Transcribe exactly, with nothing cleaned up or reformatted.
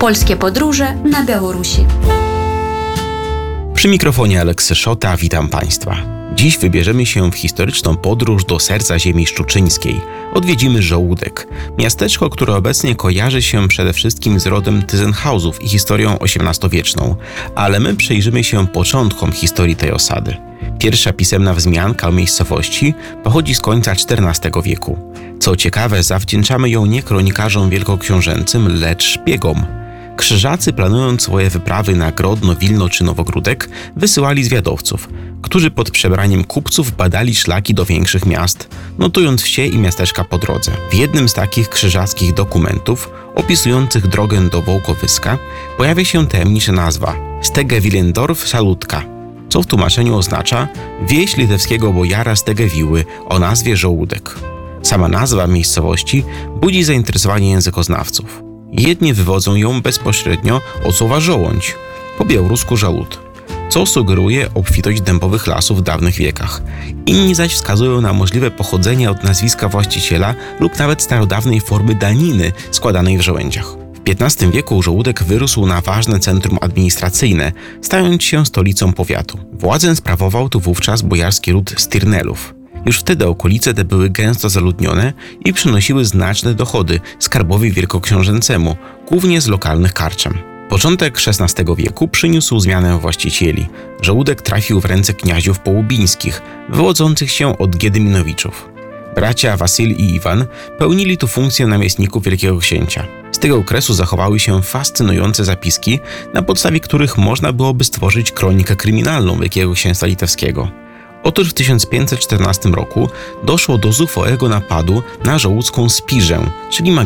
Polskie podróże na Białorusi. Przy mikrofonie Aleksy Szota, witam Państwa. Dziś wybierzemy się w historyczną podróż do serca ziemi szczuczyńskiej. Odwiedzimy Żołódek, miasteczko, które obecnie kojarzy się przede wszystkim z rodem Tyzenhausów i historią osiemnastowieczną, ale my przyjrzymy się początkom historii tej osady. Pierwsza pisemna wzmianka o miejscowości pochodzi z końca czternastego wieku. Co ciekawe, zawdzięczamy ją nie kronikarzom wielkoksiążęcym, lecz szpiegom. Krzyżacy, planując swoje wyprawy na Grodno, Wilno czy Nowogródek, wysyłali zwiadowców, którzy pod przebraniem kupców badali szlaki do większych miast, notując wsie i miasteczka po drodze. W jednym z takich krzyżackich dokumentów, opisujących drogę do Wołkowyska, pojawia się tajemnicza nazwa Stegewilendorf Salutka, co w tłumaczeniu oznacza wieś litewskiego bojara Stegewiły o nazwie Żołódek. Sama nazwa miejscowości budzi zainteresowanie językoznawców. Jedni wywodzą ją bezpośrednio od słowa żołądź, po białorusku żałud, co sugeruje obfitość dębowych lasów w dawnych wiekach. Inni zaś wskazują na możliwe pochodzenie od nazwiska właściciela lub nawet starodawnej formy daniny składanej w żołędziach. W piętnastym wieku Żołódek wyrósł na ważne centrum administracyjne, stając się stolicą powiatu. Władzę sprawował tu wówczas bojarski ród Stirnelów. Już wtedy okolice te były gęsto zaludnione i przynosiły znaczne dochody skarbowi wielkoksiążęcemu, głównie z lokalnych karczem. Początek szesnastego wieku przyniósł zmianę właścicieli. Żołódek trafił w ręce kniaziów połubińskich, wywodzących się od Giedyminowiczów. Bracia Wasyl i Iwan pełnili tu funkcję namiestników wielkiego księcia. Z tego okresu zachowały się fascynujące zapiski, na podstawie których można byłoby stworzyć kronikę kryminalną Wielkiego Księstwa Litewskiego. Otóż w tysiąc pięćset czternastym roku doszło do zuchwałego napadu na żołódzką Spiżę, czyli